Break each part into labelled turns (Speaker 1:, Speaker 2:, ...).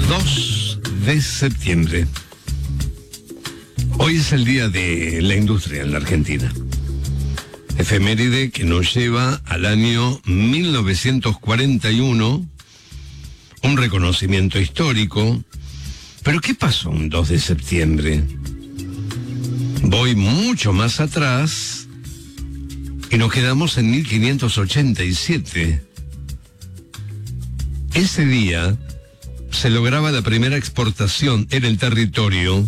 Speaker 1: 2 de septiembre. Hoy es el día de la industria en la Argentina. Efeméride que nos lleva al año 1941, un reconocimiento histórico. Pero ¿qué pasó un 2 de septiembre? Voy mucho más atrás y nos quedamos en 1587. Ese día se lograba la primera exportación en el territorio,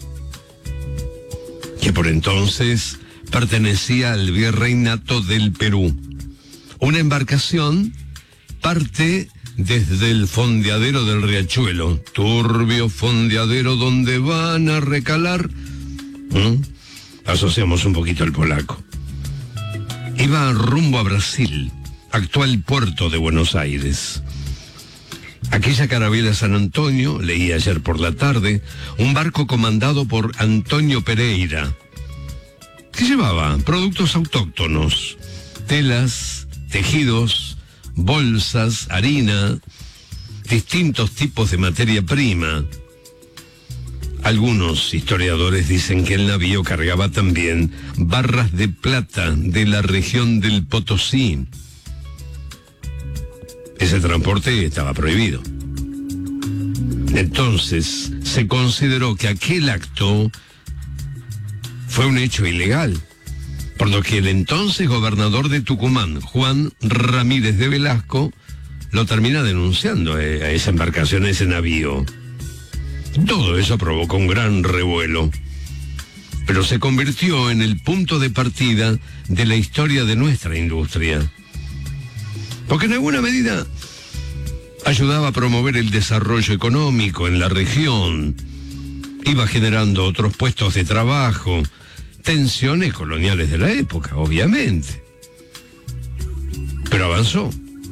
Speaker 1: que por entonces pertenecía al virreinato del Perú. Una embarcación parte desde el fondeadero del Riachuelo, turbio fondeadero donde van a recalar. Asociamos un poquito al polaco. Iba rumbo a Brasil, actual puerto de Buenos Aires. Aquella carabela San Antonio, leí ayer por la tarde, un barco comandado por Antonio Pereira, que llevaba productos autóctonos, telas, tejidos, bolsas, harina, distintos tipos de materia prima. Algunos historiadores dicen que el navío cargaba también barras de plata de la región del Potosí. Ese transporte estaba prohibido. Entonces se consideró que aquel acto fue un hecho ilegal, por lo que el entonces gobernador de Tucumán, Juan Ramírez de Velasco, lo termina denunciando a esa embarcación, a ese navío. Todo eso provocó un gran revuelo, pero se convirtió en el punto de partida de la historia de nuestra industria, porque en alguna medida ayudaba a promover el desarrollo económico en la región, iba generando otros puestos de trabajo, tensiones coloniales de la época, obviamente, pero avanzó.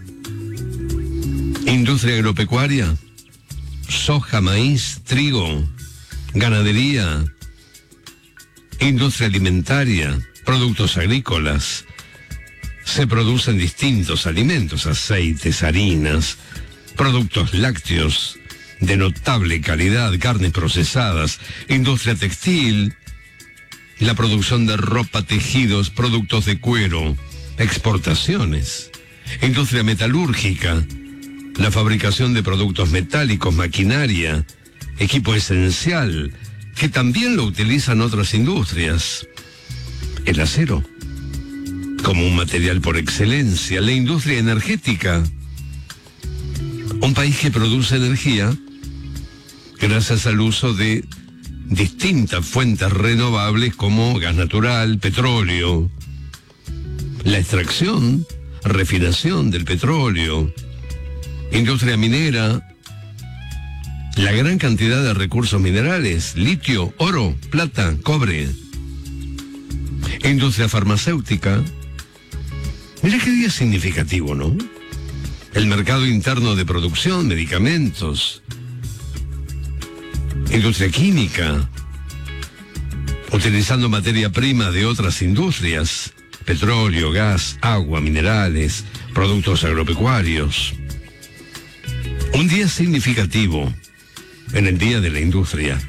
Speaker 1: Industria agropecuaria, soja, maíz, trigo, ganadería, industria alimentaria, productos agrícolas. Se producen distintos alimentos, aceites, harinas, productos lácteos de notable calidad, carnes procesadas, industria textil, la producción de ropa, tejidos, productos de cuero, exportaciones, industria metalúrgica, la fabricación de productos metálicos, maquinaria, equipo esencial, que también lo utilizan otras industrias. El acero, como un material por excelencia, la industria energética. Un país que produce energía gracias al uso de distintas fuentes renovables como gas natural, petróleo, la extracción, refinación del petróleo, industria minera, la gran cantidad de recursos minerales, litio, oro, plata, cobre, industria farmacéutica. Mira qué día significativo, ¿no? El mercado interno de producción, medicamentos, industria química, utilizando materia prima de otras industrias, petróleo, gas, agua, minerales, productos agropecuarios. Un día significativo en el Día de la Industria.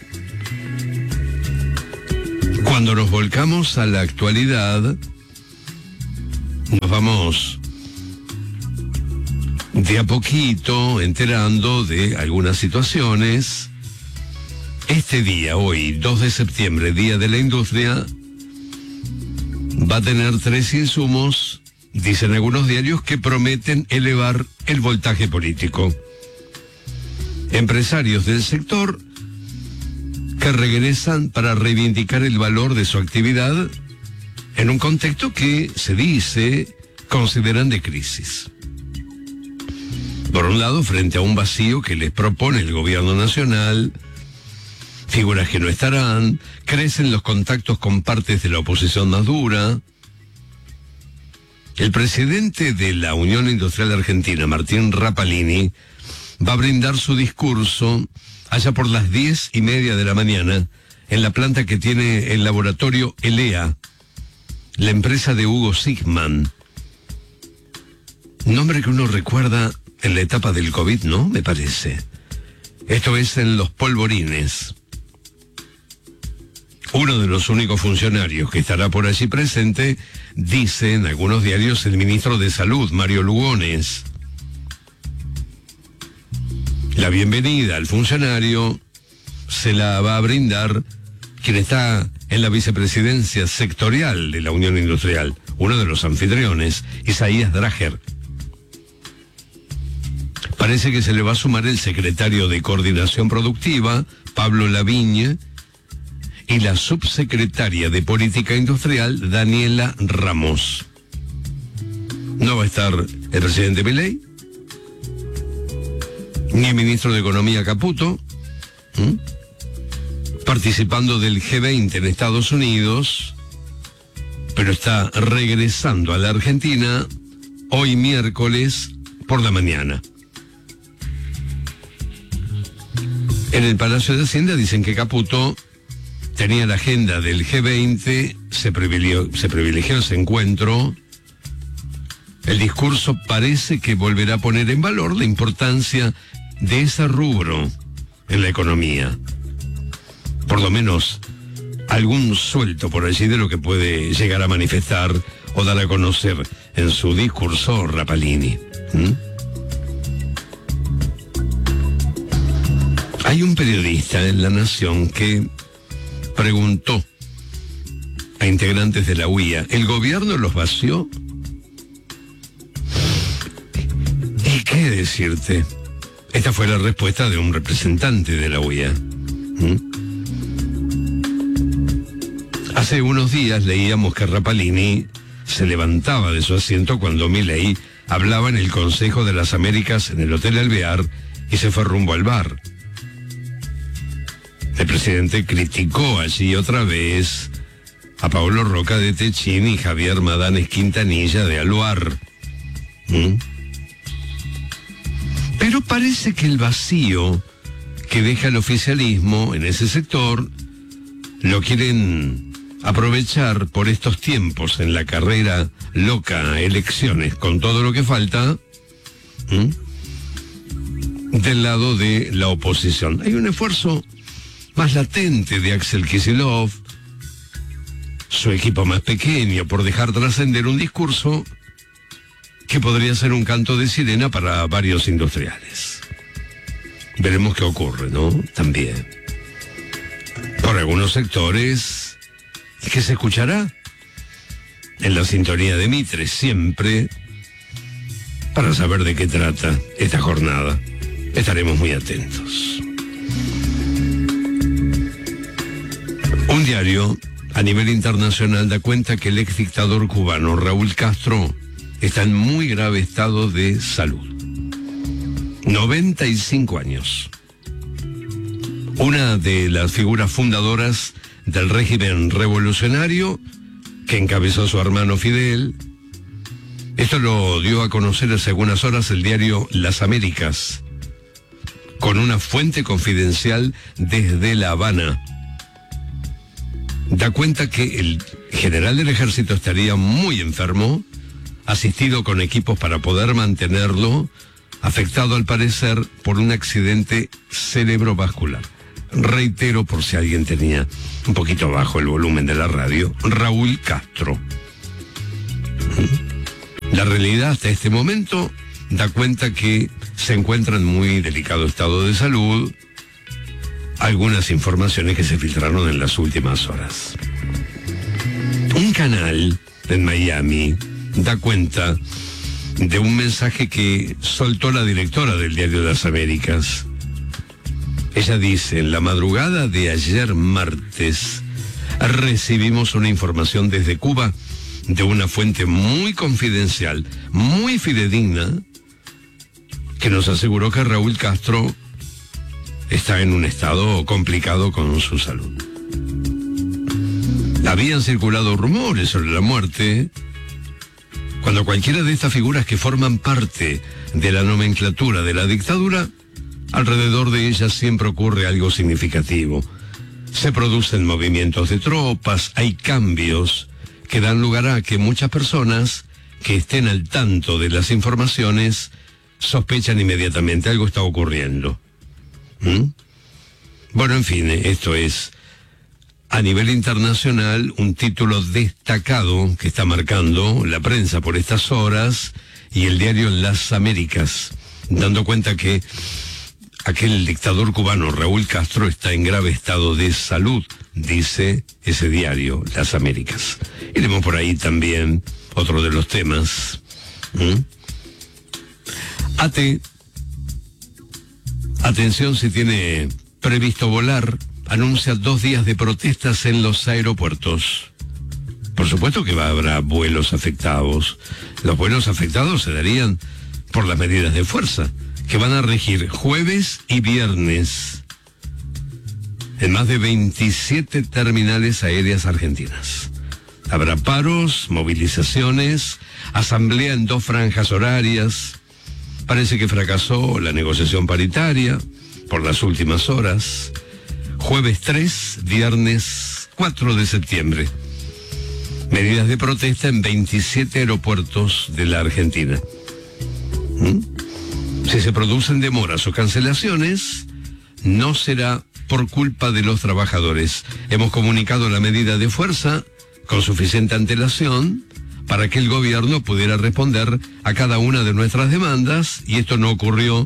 Speaker 1: Cuando nos volcamos a la actualidad, nos vamos de a poquito enterando de algunas situaciones. Este día, hoy, 2 de septiembre, Día de la Industria, va a tener 3 insumos, dicen algunos diarios, que prometen elevar el voltaje político. Empresarios del sector que regresan para reivindicar el valor de su actividad en un contexto que, se dice, consideran de crisis. Por un lado, frente a un vacío que les propone el gobierno nacional, figuras que no estarán, crecen los contactos con partes de la oposición más dura. El presidente de la Unión Industrial Argentina, Martín Rapalini, va a brindar su discurso allá por las 10:30 de la mañana en la planta que tiene el laboratorio ELEA, la empresa de Hugo Sigman. Nombre que uno recuerda en la etapa del COVID, ¿no? Me parece. Esto es en Los Polvorines. Uno de los únicos funcionarios que estará por allí presente, dice en algunos diarios el ministro de Salud, Mario Lugones. La bienvenida al funcionario se la va a brindar quien está en la vicepresidencia sectorial de la Unión Industrial, uno de los anfitriones, Isaías Drager. Parece que se le va a sumar el secretario de Coordinación Productiva, Pablo Lavigne, y la subsecretaria de Política Industrial, Daniela Ramos. No va a estar el presidente Milei, ni el ministro de Economía Caputo, participando del G20 en Estados Unidos, pero está regresando a la Argentina hoy miércoles por la mañana. En el Palacio de Hacienda dicen que Caputo tenía la agenda del G20, se privilegió ese encuentro. El discurso parece que volverá a poner en valor la importancia de ese rubro en la economía. Por lo menos algún suelto por allí de lo que puede llegar a manifestar o dar a conocer en su discurso Rapalini. Hay un periodista en La Nación que preguntó a integrantes de la UIA, ¿el gobierno los vació? ¿Y qué decirte? Esta fue la respuesta de un representante de la UIA. Hace unos días leíamos que Rapalini se levantaba de su asiento cuando Milei hablaba en el Consejo de las Américas en el Hotel Alvear y se fue rumbo al bar. El presidente criticó allí otra vez a Paulo Roca de Techín y Javier Madanes Quintanilla de Aluar. Pero parece que el vacío que deja el oficialismo en ese sector lo quieren aprovechar por estos tiempos en la carrera loca a elecciones con todo lo que falta del lado de la oposición. Hay un esfuerzo más latente de Axel Kicillof, su equipo más pequeño, por dejar trascender un discurso que podría ser un canto de sirena para varios industriales. Veremos qué ocurre, ¿no? También. Por algunos sectores, que se escuchará en la sintonía de Mitre siempre para saber de qué trata esta jornada. Estaremos muy atentos. Un diario a nivel internacional da cuenta que el ex dictador cubano Raúl Castro está en muy grave estado de salud. 95 años. Una de las figuras fundadoras del régimen revolucionario que encabezó su hermano Fidel. Esto lo dio a conocer hace algunas horas el diario Las Américas, con una fuente confidencial desde La Habana. Da cuenta que el general del ejército estaría muy enfermo, asistido con equipos para poder mantenerlo, afectado al parecer por un accidente cerebrovascular. Reitero, por si alguien tenía un poquito bajo el volumen de la radio, Raúl Castro. La realidad hasta este momento da cuenta que se encuentra en muy delicado estado de salud. Algunas informaciones que se filtraron en las últimas horas. Un canal en Miami da cuenta de un mensaje que soltó la directora del diario Las Américas. Ella dice, en la madrugada de ayer martes, recibimos una información desde Cuba de una fuente muy confidencial, muy fidedigna, que nos aseguró que Raúl Castro está en un estado complicado con su salud. Habían circulado rumores sobre la muerte, cuando cualquiera de estas figuras que forman parte de la nomenclatura de la dictadura, alrededor de ellas siempre ocurre algo significativo. Se producen movimientos de tropas, hay cambios que dan lugar a que muchas personas que estén al tanto de las informaciones sospechan inmediatamente algo está ocurriendo. Bueno, en fin, esto es a nivel internacional un título destacado que está marcando la prensa por estas horas y el diario Las Américas, dando cuenta que aquel dictador cubano Raúl Castro está en grave estado de salud, dice ese diario Las Américas. Iremos por ahí también otro de los temas. Atención si tiene previsto volar, anuncia 2 días de protestas en los aeropuertos. Por supuesto que habrá vuelos afectados. Los vuelos afectados se darían por las medidas de fuerza, que van a regir jueves y viernes en más de 27 terminales aéreas argentinas. Habrá paros, movilizaciones, asamblea en 2 franjas horarias. Parece que fracasó la negociación paritaria por las últimas horas. Jueves 3, viernes 4 de septiembre. Medidas de protesta en 27 aeropuertos de la Argentina. Si se producen demoras o cancelaciones, no será por culpa de los trabajadores. Hemos comunicado la medida de fuerza con suficiente antelación para que el gobierno pudiera responder a cada una de nuestras demandas, y esto no ocurrió.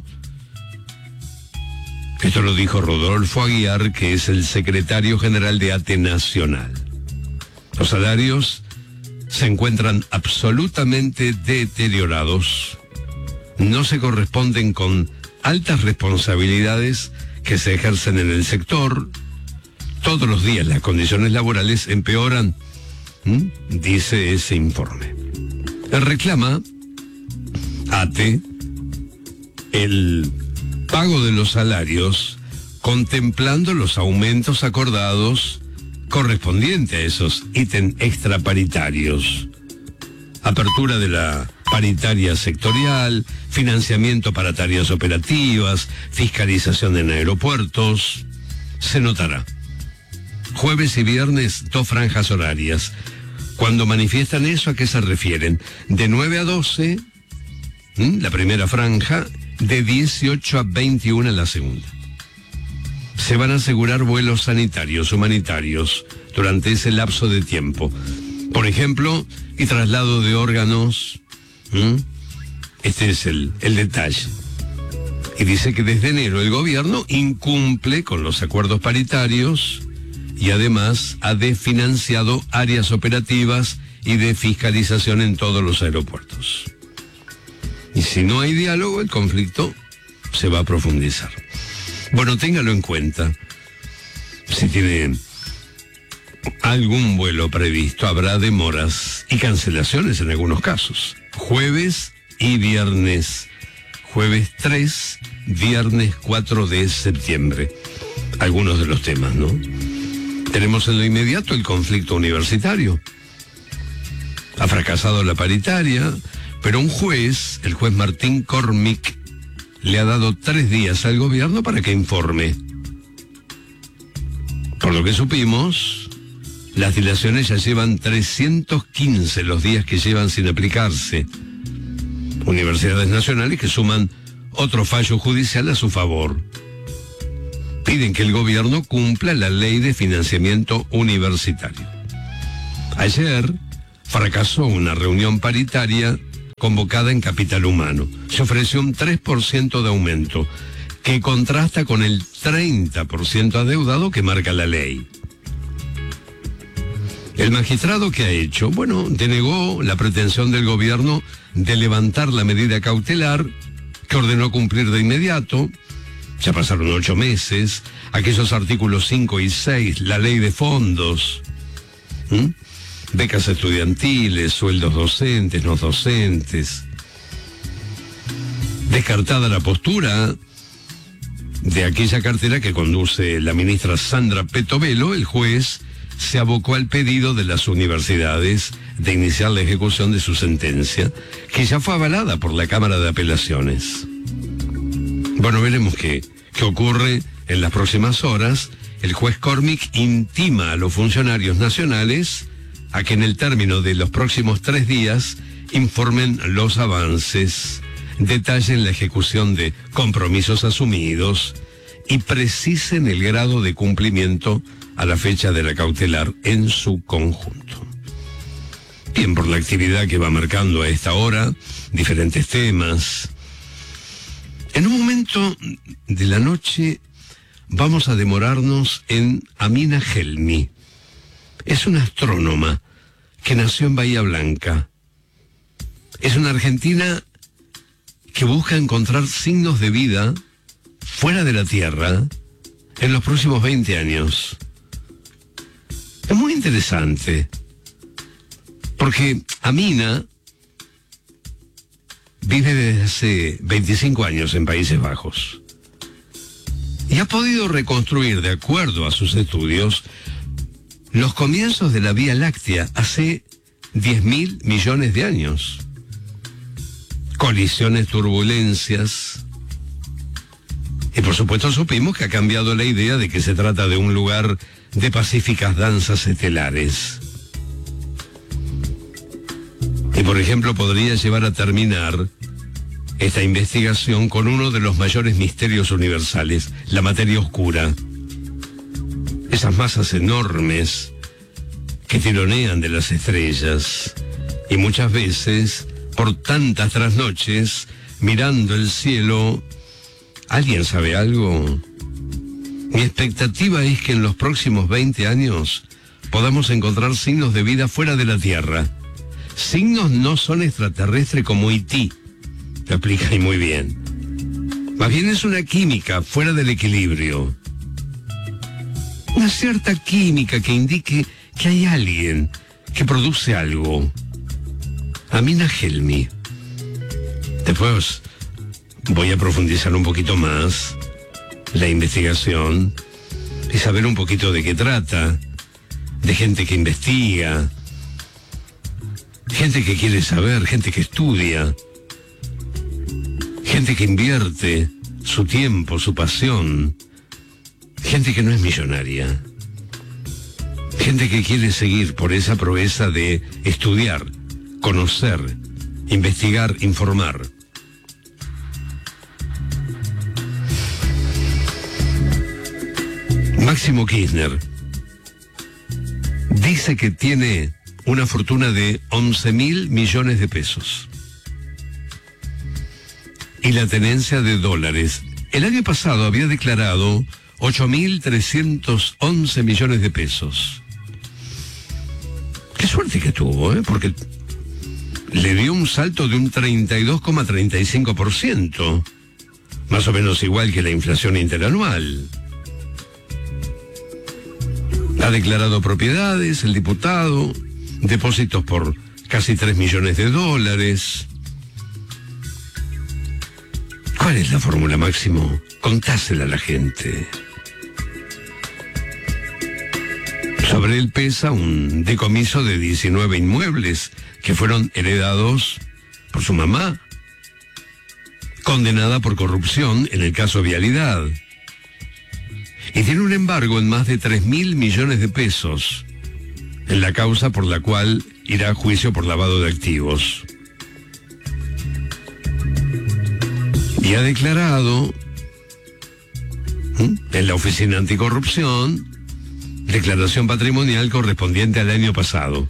Speaker 1: Esto lo dijo Rodolfo Aguiar, que es el secretario general de ATE Nacional. Los salarios se encuentran absolutamente deteriorados. No se corresponden con altas responsabilidades que se ejercen en el sector. Todos los días las condiciones laborales empeoran, dice ese informe. Reclama ATE el pago de los salarios contemplando los aumentos acordados correspondientes a esos ítems extraparitarios. Apertura de la paritaria sectorial, financiamiento para tareas operativas, fiscalización en aeropuertos. Se notará. Jueves y viernes 2 franjas horarias. Cuando manifiestan eso, ¿a qué se refieren? De 9 a 12, la primera franja, de 18 a 21 la segunda. Se van a asegurar vuelos sanitarios, humanitarios, durante ese lapso de tiempo. Por ejemplo, y traslado de órganos. Este es el detalle. Y dice que desde enero el gobierno incumple con los acuerdos paritarios y además ha desfinanciado áreas operativas y de fiscalización en todos los aeropuertos. Y si no hay diálogo, el conflicto se va a profundizar. Bueno, téngalo en cuenta. Si tiene algún vuelo previsto, habrá demoras y cancelaciones en algunos casos. Jueves y viernes. Jueves 3, viernes 4 de septiembre. Algunos de los temas, ¿no? Tenemos en lo inmediato el conflicto universitario. Ha fracasado la paritaria, pero un juez, el juez Martín Cormick, le ha dado 3 días al gobierno para que informe. Por lo que supimos, las dilaciones ya llevan 315 los días que llevan sin aplicarse. Universidades nacionales que suman otro fallo judicial a su favor. Piden que el gobierno cumpla la ley de financiamiento universitario. Ayer fracasó una reunión paritaria convocada en Capital Humano. Se ofreció un 3% de aumento, que contrasta con el 30% adeudado que marca la ley. El magistrado, ¿qué ha hecho? Bueno, denegó la pretensión del gobierno de levantar la medida cautelar, que ordenó cumplir de inmediato. Ya pasaron 8 meses, aquellos artículos 5 y 6, la ley de fondos, becas estudiantiles, sueldos docentes, no docentes. Descartada la postura de aquella cartera que conduce la ministra Sandra Petovelo, el juez se abocó al pedido de las universidades de iniciar la ejecución de su sentencia, que ya fue avalada por la Cámara de Apelaciones. Bueno, veremos qué ocurre en las próximas horas. El juez Cormick intima a los funcionarios nacionales a que en el término de los próximos 3 días informen los avances, detallen la ejecución de compromisos asumidos y precisen el grado de cumplimiento a la fecha de la cautelar en su conjunto. Bien, por la actividad que va marcando a esta hora, diferentes temas. En un momento de la noche vamos a demorarnos en Amina Helmi. Es una astrónoma que nació en Bahía Blanca. Es una argentina que busca encontrar signos de vida fuera de la Tierra en los próximos 20 años. Es muy interesante, porque Amina vive desde hace 25 años en Países Bajos y ha podido reconstruir, de acuerdo a sus estudios, los comienzos de la Vía Láctea hace 10.000 millones de años. Colisiones, turbulencias. Y por supuesto supimos que ha cambiado la idea de que se trata de un lugar de pacíficas danzas estelares. Y por ejemplo podría llevar a terminar esta investigación con uno de los mayores misterios universales, la materia oscura. Esas masas enormes que tironean de las estrellas y muchas veces, por tantas trasnoches, mirando el cielo, ¿alguien sabe algo? Mi expectativa es que en los próximos 20 años podamos encontrar signos de vida fuera de la Tierra. Signos no son extraterrestres como E.T., te aplica ahí muy bien. Más bien es una química fuera del equilibrio. Una cierta química que indique que hay alguien que produce algo. Amina Helmi. Después voy a profundizar un poquito más la investigación y saber un poquito de qué trata, de gente que investiga, gente que quiere saber, gente que estudia, gente que invierte su tiempo, su pasión, gente que no es millonaria, gente que quiere seguir por esa proeza de estudiar, conocer, investigar, informar. Máximo Kirchner dice que tiene una fortuna de 11.000 millones de pesos y la tenencia de dólares. El año pasado había declarado 8.311 millones de pesos. Qué suerte que tuvo, porque le dio un salto de un 32,35%, más o menos igual que la inflación interanual. Ha declarado propiedades, el diputado, depósitos por casi 3 millones de dólares. ¿Cuál es la fórmula, Máximo? Contásela a la gente. Sobre él pesa un decomiso de 19 inmuebles que fueron heredados por su mamá, condenada por corrupción en el caso Vialidad. Y tiene un embargo en más de 3.000 millones de pesos en la causa por la cual irá a juicio por lavado de activos. Y ha declarado en la Oficina Anticorrupción declaración patrimonial correspondiente al año pasado.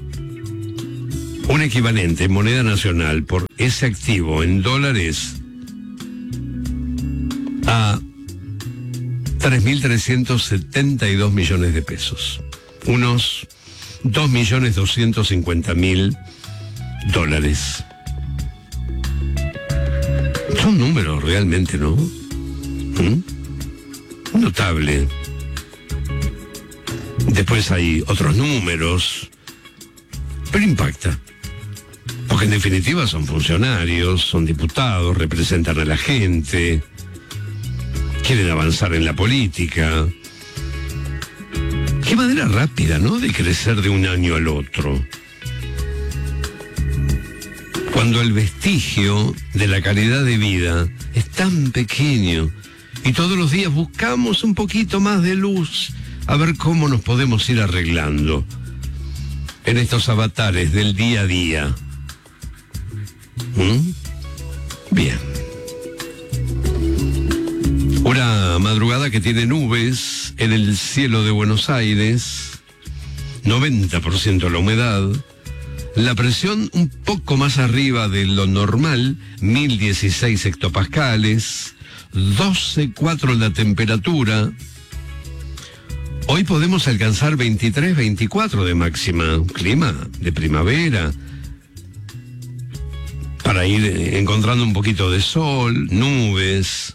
Speaker 1: Un equivalente en moneda nacional por ese activo en dólares a 3.372 millones de pesos. Unos 2.250.000 dólares. Son números realmente, ¿no? Notable. Después hay otros números, pero impacta. Porque en definitiva son funcionarios, son diputados, representan a la gente, quieren avanzar en la política. Qué manera rápida, ¿no?, de crecer de un año al otro. Cuando el vestigio de la calidad de vida es tan pequeño y todos los días buscamos un poquito más de luz a ver cómo nos podemos ir arreglando en estos avatares del día a día. Bien. Una madrugada que tiene nubes en el cielo de Buenos Aires, 90% la humedad, la presión un poco más arriba de lo normal, 1016 hectopascales, 12,4 la temperatura. Hoy podemos alcanzar 23, 24 de máxima, clima de primavera, para ir encontrando un poquito de sol, nubes.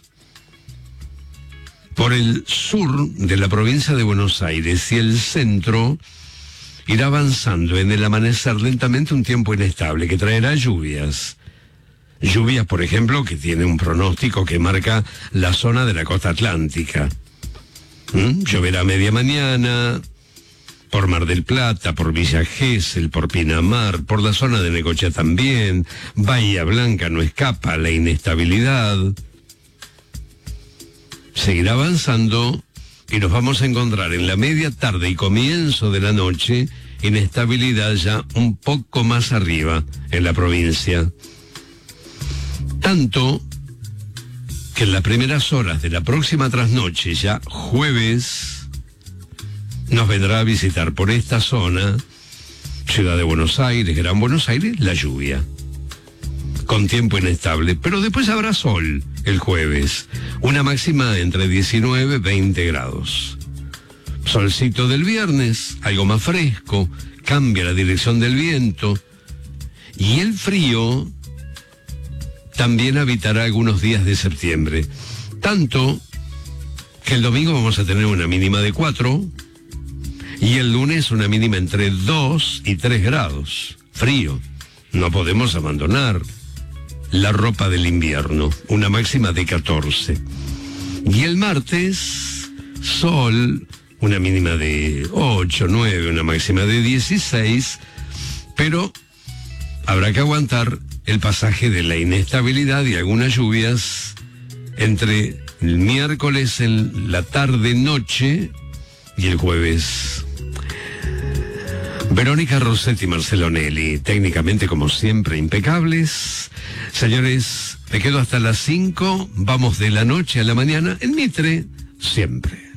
Speaker 1: Por el sur de la provincia de Buenos Aires y el centro irá avanzando en el amanecer lentamente un tiempo inestable que traerá lluvias. Lluvias, por ejemplo, que tiene un pronóstico que marca la zona de la costa atlántica. Lloverá a media mañana por Mar del Plata, por Villa Gesell, por Pinamar, por la zona de Necochea también. Bahía Blanca no escapa a la inestabilidad. Seguirá avanzando y nos vamos a encontrar en la media tarde y comienzo de la noche inestabilidad ya un poco más arriba en la provincia. Tanto que en las primeras horas de la próxima trasnoche, ya jueves, nos vendrá a visitar por esta zona, Ciudad de Buenos Aires, Gran Buenos Aires, la lluvia, con tiempo inestable, pero después habrá sol el jueves, una máxima entre 19 y 20 grados. Solcito del viernes, algo más fresco, cambia la dirección del viento, y el frío también habitará algunos días de septiembre, tanto que el domingo vamos a tener una mínima de 4, y el lunes una mínima entre 2 y 3 grados, frío, no podemos abandonar la ropa del invierno, una máxima de 14. Y el martes, sol, una mínima de 8, 9, una máxima de 16, pero habrá que aguantar el pasaje de la inestabilidad y algunas lluvias entre el miércoles en la tarde-noche y el jueves. Verónica Rossetti y Marcelo Nelly, técnicamente como siempre impecables. Señores, me quedo hasta las 5, vamos de la noche a la mañana en Mitre, siempre.